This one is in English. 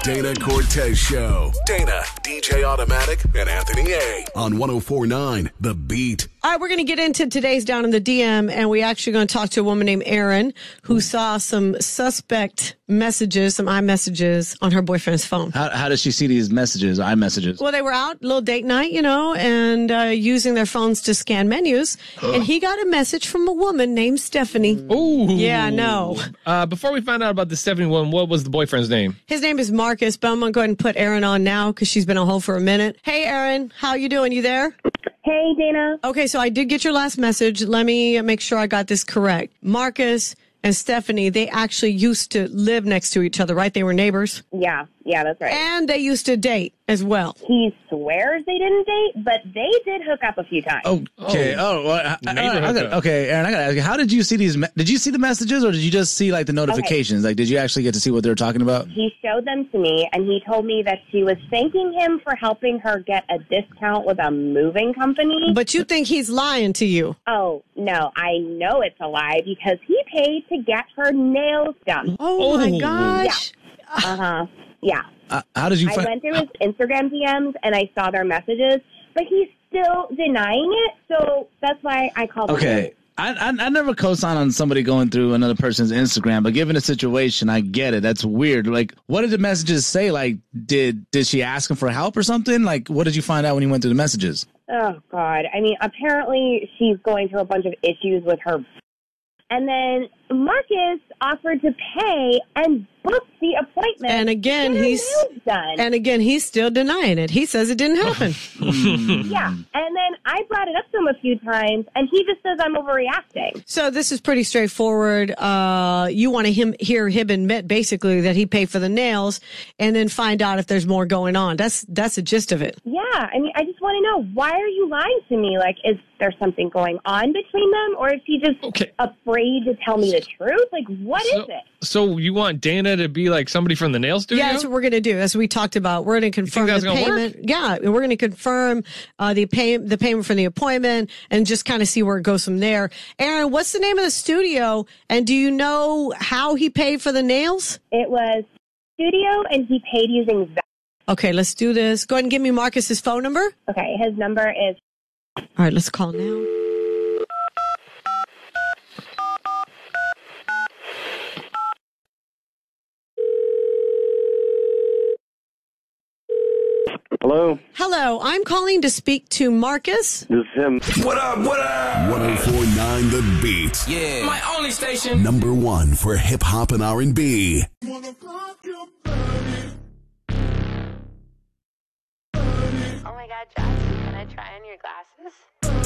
Dana Cortez Show. Dana, DJ Automatic, and Anthony A. on 104.9 The Beat. All right, we're going to get into today's Down in the DM, and we're actually going to talk to a woman named Erin who saw some suspect messages, some iMessages on her boyfriend's phone. How does she see these messages, iMessages? Well, they were out, little date night, and using their phones to scan menus, and he got a message from a woman named Stephanie. Ooh. Yeah, I know. Before we find out about the Stephanie one, what was the boyfriend's name? His name is Marcus, but I'm going to go ahead and put Erin on now because she's been on hold for a minute. Hey, Erin, how you doing? You there? Hey, Dana. Okay, so I did get your last message. Let me make sure I got this correct. Marcus and Stephanie, they actually used to live next to each other, right? They were neighbors. Yeah, that's right. And they used to date as well. He swears they didn't date, but they did hook up a few times. Okay. Okay, Erin, I gotta ask you, how did you see these? Did you see the messages, or did you just see like the notifications? Okay. Like, did you actually get to see what they were talking about? He showed them to me, and he told me that she was thanking him for helping her get a discount with a moving company. But you think he's lying to you? Oh, no, I know it's a lie because he paid to get her nails done. Oh my gosh. Yeah. Yeah. How did you I find? went through his Instagram DMs, and I saw their messages, but he's still denying it, so that's why I called him. Okay. I never co-sign on somebody going through another person's Instagram, but given the situation, I get it. That's weird. Like, what did the messages say? Like, did she ask him for help or something? Like, what did you find out when you went through the messages? Oh, God. I mean, apparently she's going through a bunch of issues with her. And then Marcus offered to pay and book the appointment. And again, he's still denying it. He says it didn't happen. Yeah. And then I brought it up to him a few times, and he just says I'm overreacting. So this is pretty straightforward. You want to hear him admit basically that he paid for the nails and then find out if there's more going on. That's the gist of it. Yeah. I mean, I just want to know, why are you lying to me? Like, is there something going on between them, or is he just afraid to tell me the truth? Like, what is it? So you want Dana to be like somebody from the nail studio? Yeah, that's what we're going to do. That's what we talked about. We're going to confirm the payment. Work? Yeah, we're going to confirm the payment for the appointment and just kind of see where it goes from there. Erin, what's the name of the studio? And do you know how he paid for the nails? It was studio, and he paid using Zelle. Okay, let's do this. Go ahead and give me Marcus's phone number. Okay, his number is... All right, let's call now. Hello? Hello, I'm calling to speak to Marcus. This is him. What up? 104.9 The Beat. Yeah. My only station. Number one for hip-hop and R&B. Oh my God, Josh, can I try on your glasses?